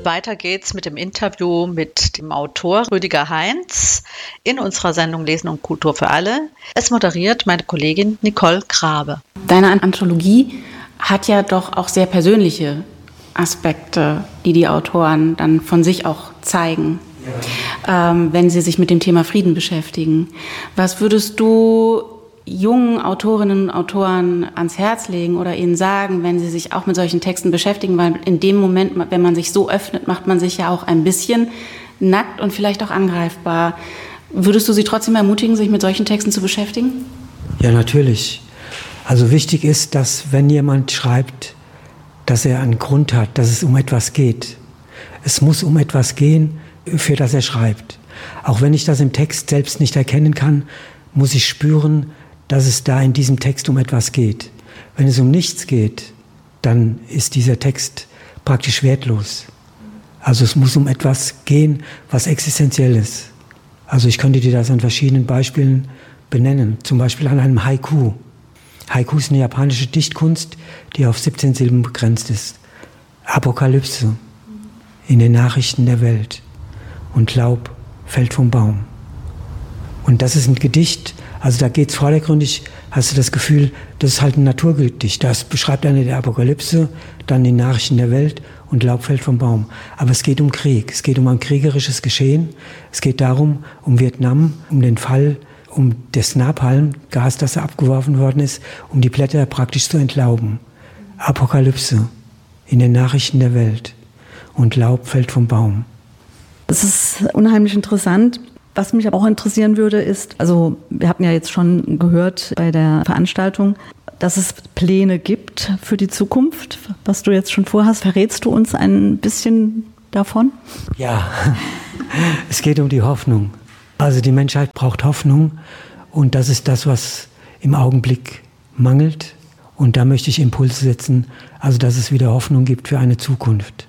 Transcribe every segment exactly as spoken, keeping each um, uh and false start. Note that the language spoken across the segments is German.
Weiter geht's mit dem Interview mit dem Autor Rüdiger Heinz in unserer Sendung Lesen und Kultur für alle. Es moderiert meine Kollegin Nicole Grabe. Deine Anthologie hat ja doch auch sehr persönliche Aspekte, die die Autoren dann von sich auch zeigen, ja. ähm, wenn sie sich mit dem Thema Frieden beschäftigen. Was würdest du jungen Autorinnen und Autoren ans Herz legen oder ihnen sagen, wenn sie sich auch mit solchen Texten beschäftigen? Weil in dem Moment, wenn man sich so öffnet, macht man sich ja auch ein bisschen nackt und vielleicht auch angreifbar. Würdest du sie trotzdem ermutigen, sich mit solchen Texten zu beschäftigen? Ja, natürlich. Also wichtig ist, dass wenn jemand schreibt, dass er einen Grund hat, dass es um etwas geht. Es muss um etwas gehen, für das er schreibt. Auch wenn ich das im Text selbst nicht erkennen kann, muss ich spüren, dass es da in diesem Text um etwas geht. Wenn es um nichts geht, dann ist dieser Text praktisch wertlos. Also es muss um etwas gehen, was existenziell ist. Also ich könnte dir das an verschiedenen Beispielen benennen. Zum Beispiel an einem Haiku. Haiku ist eine japanische Dichtkunst, die auf siebzehn Silben begrenzt ist. Apokalypse in den Nachrichten der Welt. Und Laub fällt vom Baum. Und das ist ein Gedicht, also da geht es vordergründig, hast du das Gefühl, das ist halt ein Naturgedicht. Das beschreibt eine der Apokalypse, dann die Nachrichten der Welt und Laub fällt vom Baum. Aber es geht um Krieg, es geht um ein kriegerisches Geschehen, es geht darum, um Vietnam, um den Fall, um das Napalm-Gas, das da abgeworfen worden ist, um die Blätter praktisch zu entlauben. Apokalypse in den Nachrichten der Welt und Laub fällt vom Baum. Das ist unheimlich interessant. Was mich aber auch interessieren würde, ist, also wir hatten ja jetzt schon gehört bei der Veranstaltung, dass es Pläne gibt für die Zukunft, was du jetzt schon vorhast. Verrätst du uns ein bisschen davon? Ja, es geht um die Hoffnung. Also die Menschheit braucht Hoffnung und das ist das, was im Augenblick mangelt. Und da möchte ich Impulse setzen, also dass es wieder Hoffnung gibt für eine Zukunft.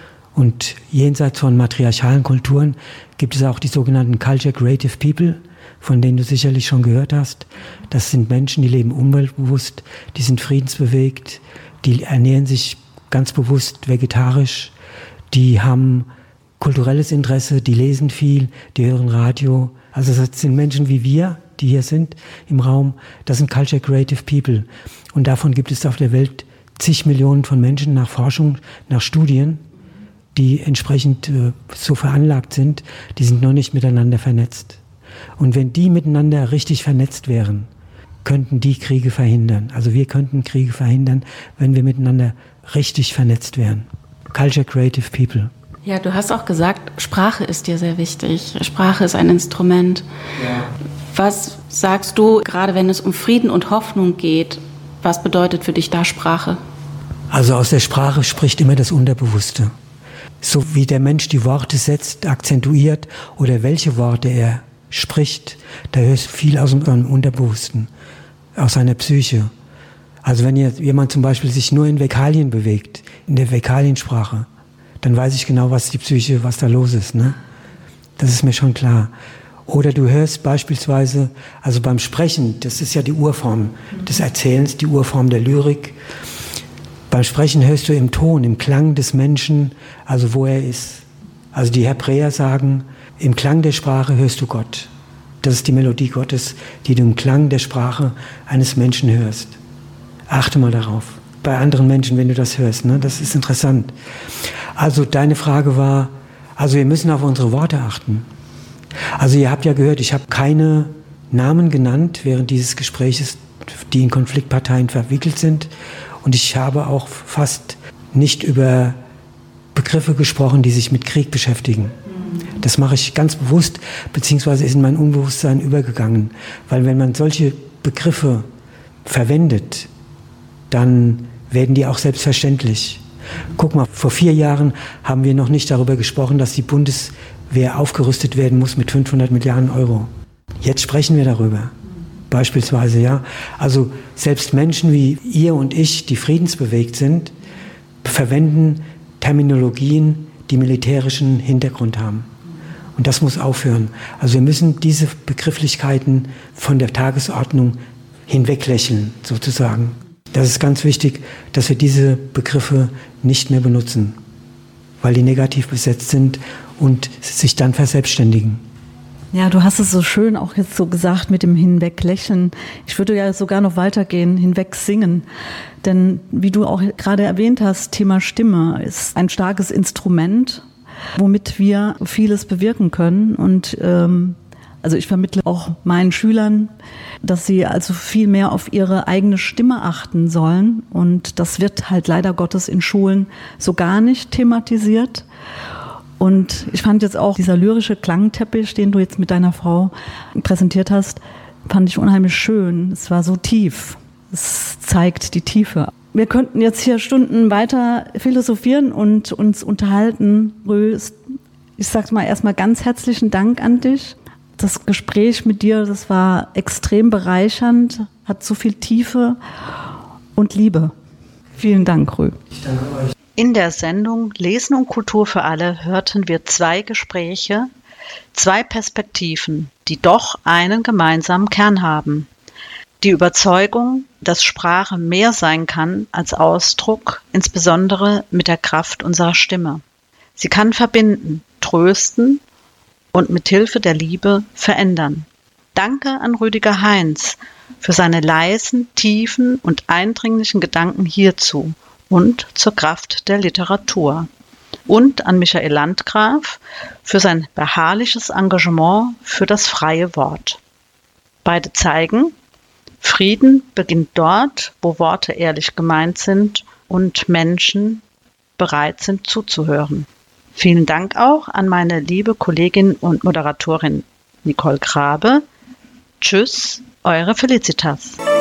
Und jenseits von matriarchalen Kulturen gibt es auch die sogenannten Culture Creative People, von denen du sicherlich schon gehört hast. Das sind Menschen, die leben umweltbewusst, die sind friedensbewegt, die ernähren sich ganz bewusst vegetarisch, die haben kulturelles Interesse, die lesen viel, die hören Radio. Also das sind Menschen wie wir, die hier sind im Raum. Das sind Culture Creative People. Und davon gibt es auf der Welt zig Millionen von Menschen nach Forschung, nach Studien, die entsprechend äh, so veranlagt sind, die sind noch nicht miteinander vernetzt. Und wenn die miteinander richtig vernetzt wären, könnten die Kriege verhindern. Also wir könnten Kriege verhindern, wenn wir miteinander richtig vernetzt wären. Culture Creative People. Ja, du hast auch gesagt, Sprache ist dir sehr wichtig. Sprache ist ein Instrument. Ja. Was sagst du, gerade wenn es um Frieden und Hoffnung geht, was bedeutet für dich da Sprache? Also aus der Sprache spricht immer das Unterbewusste. So wie der Mensch die Worte setzt, akzentuiert oder welche Worte er spricht, da hörst du viel aus seinem Unterbewussten, aus seiner Psyche. Also wenn jetzt jemand zum Beispiel sich nur in Vökalien bewegt, in der Vökaliensprache, dann weiß ich genau, was die Psyche, was da los ist, ne? Das ist mir schon klar. Oder du hörst beispielsweise, also beim Sprechen, das ist ja die Urform des Erzählens, die Urform der Lyrik. Beim Sprechen hörst du im Ton, im Klang des Menschen, also wo er ist. Also die Hebräer sagen, im Klang der Sprache hörst du Gott. Das ist die Melodie Gottes, die du im Klang der Sprache eines Menschen hörst. Achte mal darauf. Bei anderen Menschen, wenn du das hörst, ne? Das ist interessant. Also deine Frage war, also wir müssen auf unsere Worte achten. Also ihr habt ja gehört, ich habe keine Namen genannt während dieses Gespräches, die in Konfliktparteien verwickelt sind. Und ich habe auch fast nicht über Begriffe gesprochen, die sich mit Krieg beschäftigen. Das mache ich ganz bewusst, beziehungsweise ist in mein Unbewusstsein übergegangen. Weil wenn man solche Begriffe verwendet, dann werden die auch selbstverständlich. Guck mal, vor vier Jahren haben wir noch nicht darüber gesprochen, dass die Bundeswehr aufgerüstet werden muss mit fünfhundert Milliarden Euro. Jetzt sprechen wir darüber. Beispielsweise, ja. Also selbst Menschen wie ihr und ich, die friedensbewegt sind, verwenden Terminologien, die militärischen Hintergrund haben. Und das muss aufhören. Also wir müssen diese Begrifflichkeiten von der Tagesordnung hinweglächeln, sozusagen. Das ist ganz wichtig, dass wir diese Begriffe nicht mehr benutzen. weil die negativ besetzt sind und sich dann verselbstständigen. Ja, du hast es so schön auch jetzt so gesagt mit dem Hinweglächeln. Ich würde ja sogar noch weitergehen, hinweg singen. Denn wie du auch gerade erwähnt hast, Thema Stimme ist ein starkes Instrument, womit wir vieles bewirken können. Und ähm, also ich vermittle auch meinen Schülern, dass sie also viel mehr auf ihre eigene Stimme achten sollen. Und das wird halt leider Gottes in Schulen so gar nicht thematisiert. Und ich fand jetzt auch dieser lyrische Klangteppich, den du jetzt mit deiner Frau präsentiert hast, fand ich unheimlich schön. Es war so tief. Es zeigt die Tiefe. Wir könnten jetzt hier Stunden weiter philosophieren und uns unterhalten. Rö, ich sag mal erstmal ganz herzlichen Dank an dich. Das Gespräch mit dir, das war extrem bereichernd, hat so viel Tiefe und Liebe. Vielen Dank, Rö. Ich danke euch. In der Sendung Lesen und Kultur für alle hörten wir zwei Gespräche, zwei Perspektiven, die doch einen gemeinsamen Kern haben. Die Überzeugung, dass Sprache mehr sein kann als Ausdruck, insbesondere mit der Kraft unserer Stimme. Sie kann verbinden, trösten und mit Hilfe der Liebe verändern. Danke an Rüdiger Heinz für seine leisen, tiefen und eindringlichen Gedanken hierzu und zur Kraft der Literatur. Und an Michael Landgraf für sein beharrliches Engagement für das freie Wort. Beide zeigen, Frieden beginnt dort, wo Worte ehrlich gemeint sind und Menschen bereit sind zuzuhören. Vielen Dank auch an meine liebe Kollegin und Moderatorin Nicole Grabe. Tschüss, eure Felicitas.